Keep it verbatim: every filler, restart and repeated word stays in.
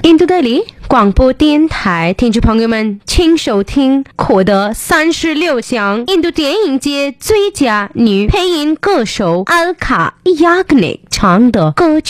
印度德里广播电台听众朋友们，请收听获得三十六项印度电影节最佳女配音歌手阿尔卡·亚格尼唱的歌曲。